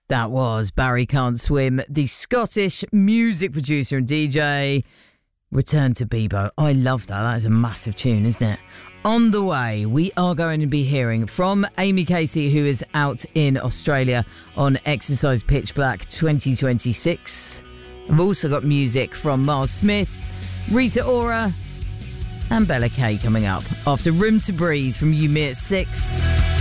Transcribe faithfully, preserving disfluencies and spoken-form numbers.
That was Barry Can't Swim, the Scottish music producer and D J. Return to Bebo. I love that. That is a massive tune, isn't it? On the way, we are going to be hearing from Amy Casey, who is out in Australia on Exercise Pitch Black twenty twenty-six. I've also got music from Miles Smith, Rita Ora, and Bella Kay coming up after Room to Breathe from You Me at Six.